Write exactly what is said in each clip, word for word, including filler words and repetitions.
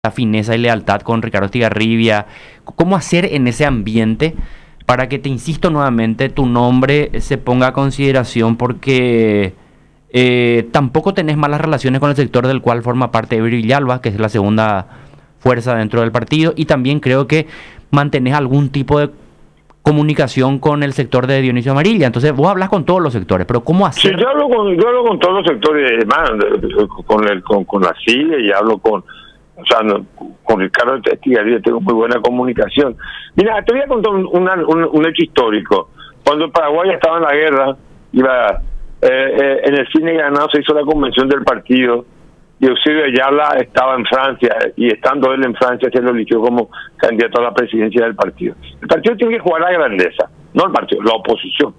la fineza y lealtad con Ricardo Estigarribia. ¿Cómo hacer en ese ambiente para que, te insisto nuevamente, tu nombre se ponga a consideración? Porque eh, tampoco tenés malas relaciones con el sector del cual forma parte Ever Villalba, que es la segunda fuerza dentro del partido, y también creo que mantenés algún tipo de comunicación con el sector de Dionisio Amarilla. Entonces vos hablas con todos los sectores, pero ¿cómo hacer? Sí, yo hablo con, yo hablo con todos los sectores, además, con, el, con, con la C I G y hablo con, o sea, no, con Ricardo Estigarribia tengo muy buena comunicación. Mira, te voy a contar un, una, un, un hecho histórico. Cuando el Paraguay estaba en la guerra, iba, eh, eh, en el cine Granado se hizo la convención del partido, y Eusebio Ayala estaba en Francia, y estando él en Francia se lo eligió como candidato a la presidencia del partido. El partido tiene que jugar la grandeza, no el partido, la oposición.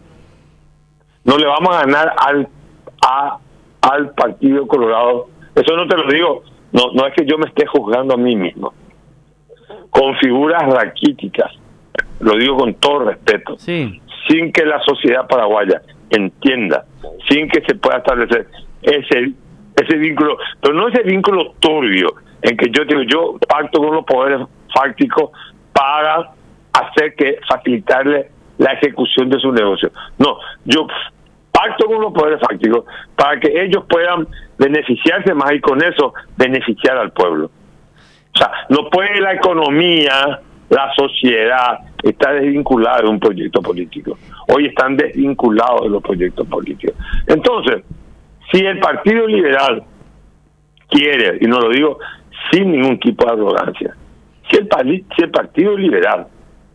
No le vamos a ganar al a, al Partido Colorado. Eso no te lo digo, no no es que yo me esté juzgando a mí mismo. Con figuras raquíticas, lo digo con todo respeto, sí. Sin que la sociedad paraguaya entienda, sin que se pueda establecer ese ese vínculo, pero no ese vínculo turbio en que yo digo, yo pacto con los poderes fácticos para hacer que facilitarle la ejecución de su negocio. No, yo pacto con los poderes fácticos para que ellos puedan beneficiarse más y con eso beneficiar al pueblo. O sea, no puede la economía, la sociedad está desvinculada de un proyecto político. Hoy están desvinculados de los proyectos políticos. Entonces, si el Partido Liberal quiere, y no lo digo sin ningún tipo de arrogancia, si el, si el Partido Liberal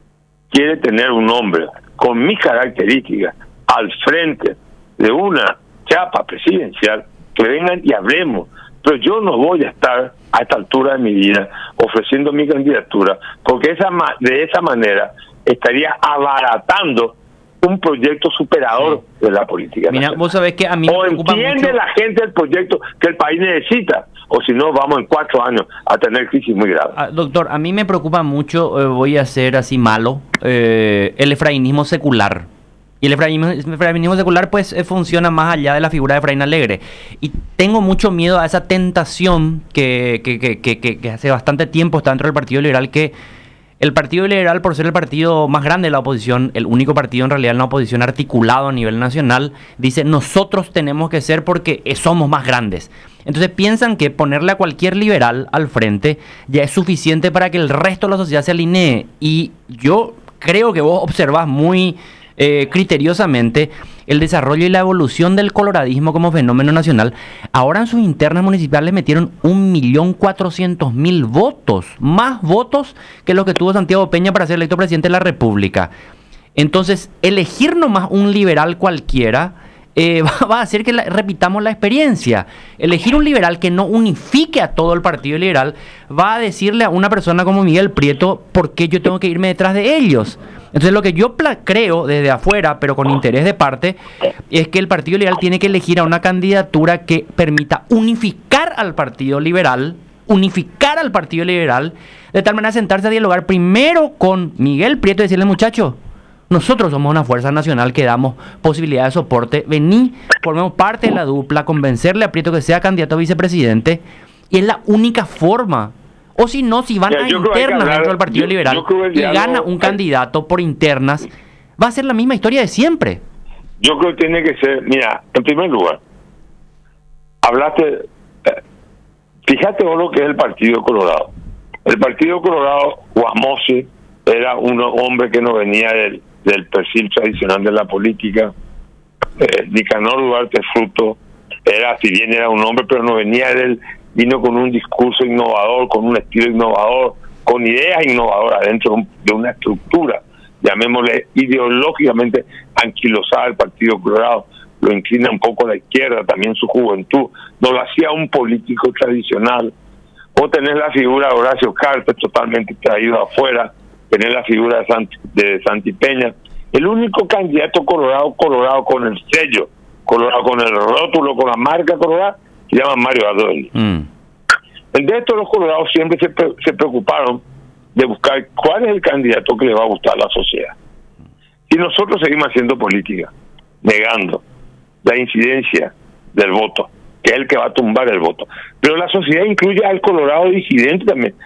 quiere tener un hombre con mis características al frente de una chapa presidencial, que vengan y hablemos. Pero yo no voy a estar a esta altura de mi vida ofreciendo mi candidatura, porque esa de esa manera estaría abaratando un proyecto superador sí. de la política. Mira, nacional. Vos sabés que a mí o me preocupa entiende mucho la gente el proyecto que el país necesita, o si no vamos en cuatro años a tener crisis muy graves. Ah, doctor, a mí me preocupa mucho, eh, voy a ser así malo, eh, el efrainismo secular. Y el efrainismo, el efrainismo secular pues eh, funciona más allá de la figura de Efraín Alegre. Y tengo mucho miedo a esa tentación que, que, que, que, que, que hace bastante tiempo está dentro del Partido Liberal, que el Partido Liberal, por ser el partido más grande de la oposición, el único partido en realidad en la oposición articulado a nivel nacional, dice nosotros tenemos que ser porque somos más grandes. Entonces piensan que ponerle a cualquier liberal al frente ya es suficiente para que el resto de la sociedad se alinee. Y yo creo que vos observás muy eh, criteriosamente el desarrollo y la evolución del coloradismo como fenómeno nacional. Ahora en sus internas municipales metieron un millón cuatrocientos mil votos, más votos que los que tuvo Santiago Peña para ser electo presidente de la República. Entonces, elegir nomás un liberal cualquiera eh, va, va a hacer que la, repitamos la experiencia. Elegir un liberal que no unifique a todo el Partido Liberal va a decirle a una persona como Miguel Prieto por qué yo tengo que irme detrás de ellos. Entonces lo que yo creo desde afuera, pero con interés de parte, es que el Partido Liberal tiene que elegir a una candidatura que permita unificar al Partido Liberal, unificar al Partido Liberal, de tal manera sentarse a dialogar primero con Miguel Prieto y decirle, muchachos, nosotros somos una fuerza nacional que damos posibilidad de soporte, vení, formemos parte de la dupla, convencerle a Prieto que sea candidato a vicepresidente, y es la única forma. O si no, si van Mira, a internas hablar, dentro del Partido yo, Liberal yo y diálogo, gana un candidato por internas, va a ser la misma historia de siempre. Yo creo que tiene que ser, mira, en primer lugar, hablaste, eh, fíjate vos lo que es el Partido Colorado. El Partido Colorado, Guamose, era un hombre que no venía del, del perfil tradicional de la política. Eh, Nicanor Duarte Fruto, era, si bien era un hombre, pero no venía del... vino con un discurso innovador, con un estilo innovador, con ideas innovadoras dentro de una estructura, llamémosle ideológicamente anquilosada del Partido Colorado, lo inclina un poco a la izquierda, también su juventud, no lo hacía un político tradicional. O tener la figura de Horacio Cartes totalmente traído afuera, tener la figura de Santi, de Santi Peña, el único candidato colorado, colorado con el sello, colorado con el rótulo, con la marca colorada, se llama Mario Adorni. Mm. El de estos los colorados siempre se, pre se preocuparon de buscar cuál es el candidato que le va a gustar a la sociedad. Y nosotros seguimos haciendo política, negando la incidencia del voto que es el que va a tumbar el voto. Pero la sociedad incluye al Colorado disidente también,